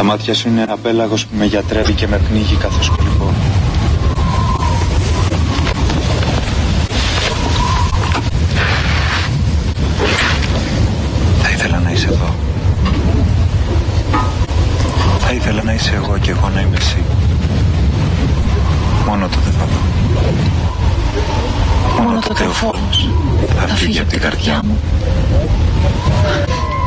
μάτια σου είναι ένα πέλαγος που με γιατρεύει και με πνίγει καθώς κολυμπώ. Θα ήθελα να είσαι εδώ. Θα ήθελα να είσαι εγώ και εγώ να είμαι εσύ. Μόνο τότε θα δω. Μόνο τότε ο φως θα φύγει από την καρδιά μου.